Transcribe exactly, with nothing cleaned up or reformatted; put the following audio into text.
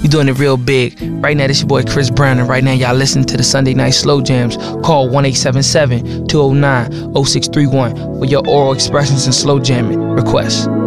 We doing it real big. Right now, this your boy Chris Brown, and right now y'all listening to the Sunday Night Slow Jams. Call one eight seven seven, two oh nine, oh six three one for your oral expressions and slow jamming requests.